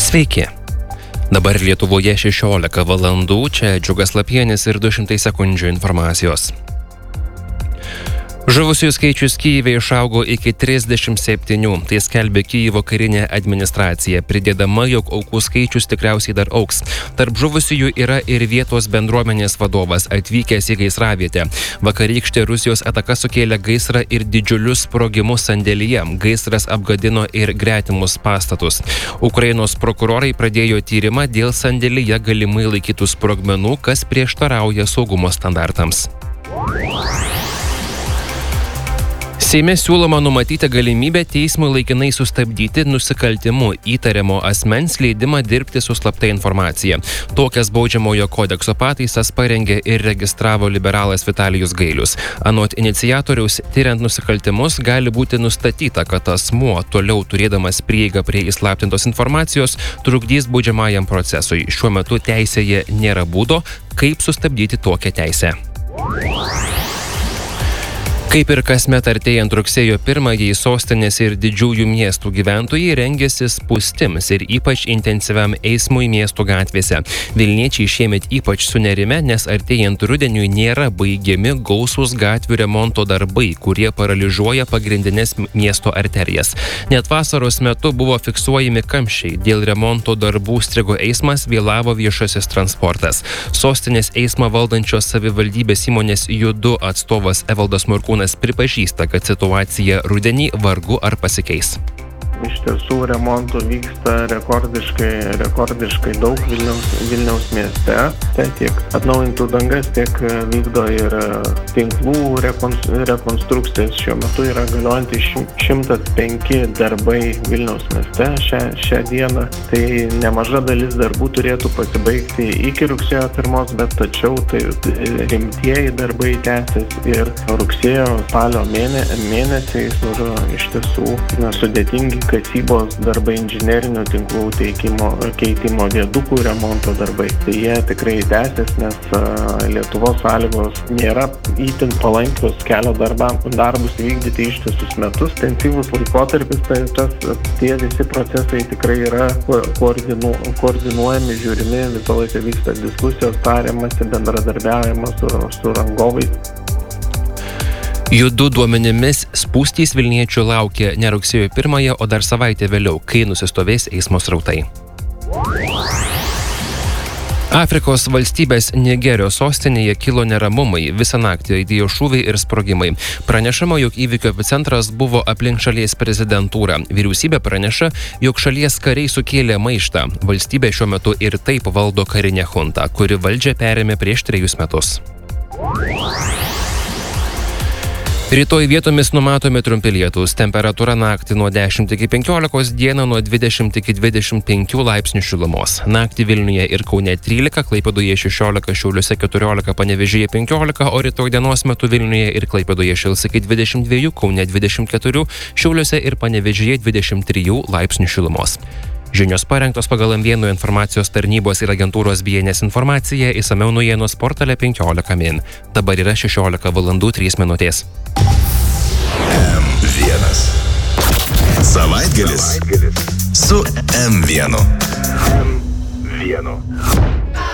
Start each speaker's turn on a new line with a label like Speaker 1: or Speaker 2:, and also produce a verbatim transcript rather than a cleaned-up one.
Speaker 1: Sveiki. Dabar Lietuvoje šešiolika valandų, čia Džiugas Lapienis ir du šimtai sekundžių informacijos. Žuvusiųjų skaičius Kyjive išaugo iki trisdešimt septynių, tai skelbė Kyjivo karinė administracija, pridėdama, jog aukų skaičius tikriausiai dar augs. Tarp žuvusiųjų yra ir vietos bendruomenės vadovas, atvykęs į gaisravietę. Vakarykštė Rusijos ataka sukėlė gaisrą ir didžiulius sprogimus sandėlyje. Gaisras apgadino ir gretimus pastatus. Ukrainos prokurorai pradėjo tyrimą dėl sandėlyje galimai laikytų sprogmenų, kas prieštarauja saugumo standartams. Seime siūloma numatyti galimybę teismui laikinai sustabdyti nusikaltimu įtariamo asmens leidimą dirbti su slapta informacija. Tokias baudžiamojo kodekso pataisas parengė ir registravo liberalas Vitalijus Gailius. Anot iniciatoriaus, tyriant nusikaltimus gali būti nustatyta, kad asmuo, toliau turėdamas prieigą prie įslaptintos informacijos, trukdys baudžiamajam procesui. Šiuo metu teisėje nėra būdo, kaip sustabdyti tokią teisę. Kaip ir kasmet artėjant rugsėjo pirmajai, sostinės ir didžiųjų miestų gyventojai rengiasi spūstims ir ypač intensyviam eismui miestų gatvėse. Vilniečiai šiemet ypač sunerime, nes artėjant rudeniui nėra baigiami gausūs gatvių remonto darbai, kurie paralyžiuoja pagrindinės miesto arterijas. Net vasaros metu buvo fiksuojami kamščiai. Dėl remonto darbų strigo eismas, vėlavo viešasis transportas. Sostinės eismą valdančios savivaldybės įmonės Judu atstovas Evaldas Morkūnas pripažįsta, kad situacija rudenį vargu ar pasikeis.
Speaker 2: Iš tiesų remontų vyksta rekordiškai, rekordiškai daug Vilniaus, Vilniaus mieste. Tai tiek atnaujintų dangas, tiek vykdo ir tinklų rekonstrukcijas. Šiuo metu yra galiojantys šimtas penki darbai Vilniaus mieste šią, šią dieną. Tai nemaža dalis darbų turėtų pasibaigti iki rugsėjo pirmos, bet tačiau tai rimtieji darbai tęsis ir rugsėjo spalio mėne, mėnesiais, kur iš tiesų na, sudėtingi kasybos darbai, inžinerinių tinklų teikimo, keitimo, viadukų remonto darbai. Tai jie tikrai tęsis, nes Lietuvos sąlygos nėra itin palankios kelio darbą, darbus vykdyti ištisus metus. Intensyvus laikotarpis, tai tas, tie visi procesai tikrai yra koordinu, koordinuojami, žiūrimi, visą laiką vyksta diskusijos, tariamasi, bendradarbiavimas su, su rangovais.
Speaker 1: Judu duomenimis spūstys Vilniečių laukia ne rugsėjo pirmąją, o dar savaitę vėliau, kai nusistovės eismo srautai. Afrikos valstybės Nigerijos sostinėje kilo neramumai, visą naktį aidėjo šūviai ir sprogimai. Pranešama, jog įvykio epicentras buvo aplink šalies prezidentūrą. Vyriausybė praneša, jog šalies kariai sukėlė maištą. Valstybė šiuo metu ir taip valdo karinę chuntą, kuri valdžią perėmė prieš trejus metus. Rytoj vietomis numatomi trumpi lietūs, temperatūra naktį nuo dešimt iki penkiolikos, dieną nuo dvidešimt iki dvidešimt penkių laipsnių šilumos. Naktį Vilniuje ir Kaune trylika, Klaipėdoje šešiolika, Šiauliuose keturiolika, Panevėžyje penkiolika, o rytoj dienos metu Vilniuje ir Klaipėdoje šils iki dvidešimt dviejų, Kaune dvidešimt keturių, Šiauliuose ir Panevėžyje dvidešimt trijų laipsnių šilumos. Žinios parengtos pagal M vienas informacijos tarnybos ir agentūros B N S informaciją, išsamiau naujienos portale penkiolika min. Dabar yra šešiolika valandų trys minutės.
Speaker 3: M vienas. Savaitgalis su M vienas. M vienas.